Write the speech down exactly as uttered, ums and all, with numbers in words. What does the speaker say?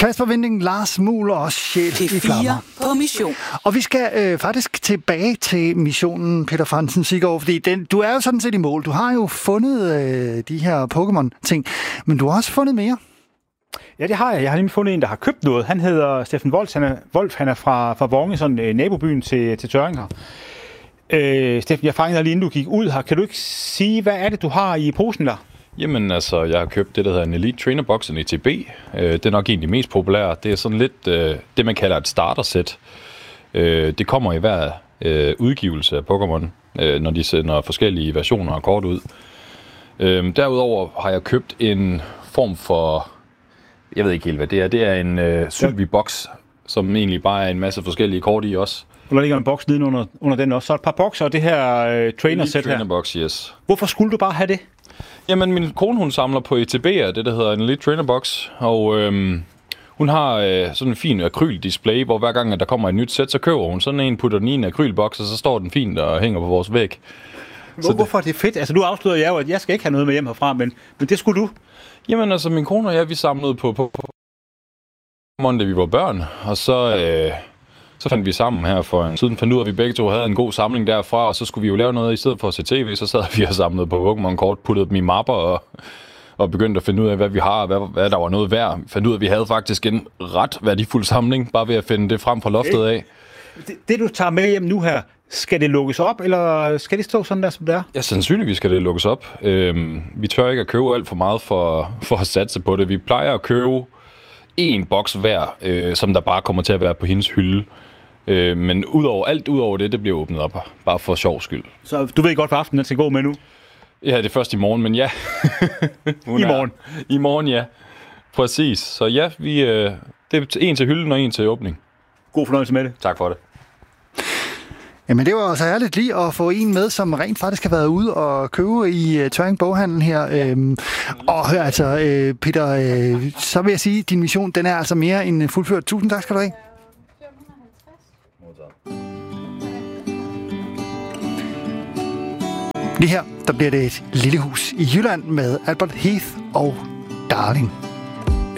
Kasper Winding, Lars Muhl og Sjæl i Flammer. På mission. Og vi skal øh, faktisk tilbage til missionen, Peter Frandsen Siggaard, fordi den, du er jo sådan set i mål. Du har jo fundet øh, de her Pokémon-ting, men du har også fundet mere. Ja, det har jeg. Jeg har nemlig fundet en, der har købt noget. Han hedder Steffen Wolf. Han er, Wolf, han er fra, fra Vonge, sådan øh, nabobyen til, til Tørring her. Øh, Steffen, jeg fangede dig lige inden du gik ud her. Kan du ikke sige, hvad er det, du har i posen der? Jamen altså, jeg har købt det, der hedder en Elite Trainer Box, en E T B. Øh, det er nok en af de mest populære. Det er sådan lidt øh, det, man kalder et starter-sæt. Øh, det kommer i hver øh, udgivelse af Pokémon, øh, når de sender forskellige versioner af kort ud. Øh, derudover har jeg købt en form for, jeg ved ikke helt, hvad det er. Det er en øh, Sylvie-box, som egentlig bare er en masse forskellige kort i også. Og der ligger en boks nede under, under den også. Så et par bokser og det her øh, trainer-sæt her. Trainer Box, yes. Hvorfor skulle du bare have det? Jamen, min kone, hun samler på E T B'er, det der hedder en Elite Trainer Box, og øhm, hun har øh, sådan en fin akryl-display, hvor hver gang, at der kommer et nyt sæt, så køber hun sådan en, putter den i en akrylboks, og så står den fint og hænger på vores væg. Hvor, det, hvorfor er det fedt? Altså, nu afslører jeg jo, at jeg skal ikke have noget med hjem herfra, men, men det skulle du. Jamen, altså, min kone og jeg, vi samlede på på Pokémon, da vi var børn, og så... Øh, Så fandt vi sammen her for en siden, fandt ud af, at vi begge to havde en god samling derfra, og så skulle vi jo lave noget i stedet for at se tv, så sad vi og samlede på Pokémon-kort, puttede dem i mapper og, og begyndte at finde ud af, hvad vi har, og hvad, hvad der var noget værd. Vi fandt ud af, at vi havde faktisk en ret værdifuld samling, bare ved at finde det frem fra loftet af. Det, det du tager med hjem nu her, skal det lukkes op, eller skal det stå sådan der, som det er? Ja, sandsynligvis skal det lukkes op. Øhm, vi tør ikke at købe alt for meget for, for at satse på det. Vi plejer at købe en boks hver, øh, som der bare kommer til at være på hendes hylde. Øh, men udover, alt ud over det, det bliver åbnet op, bare for sjov skyld. Så du ved godt, hvad aftenen skal gå med nu? Ja, det er først i morgen, men ja. I morgen? I morgen, ja. Præcis. Så ja, vi, øh, det er en til hylden og en til åbning. God fornøjelse med det. Tak for det. Jamen, det var altså ærligt lige at få en med, som rent faktisk har været ude og købe i uh, Tørring Boghandel her. Øhm, og hør altså, øh, Peter, øh, så vil jeg sige, at din mission, den er altså mere end fuldført. Tusind tak skal du have. Lige her, der bliver det et lille hus i Jylland med Albert Heath og Darling.